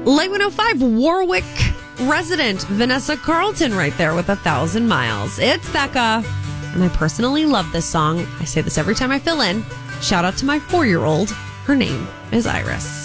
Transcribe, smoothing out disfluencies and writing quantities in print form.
Light 105, Warwick resident Vanessa Carlton right there with 1,000 Miles. It's Becca, and I personally love this song. I say this every time I fill in. Shout out to my 4-year-old. Her name is Iris.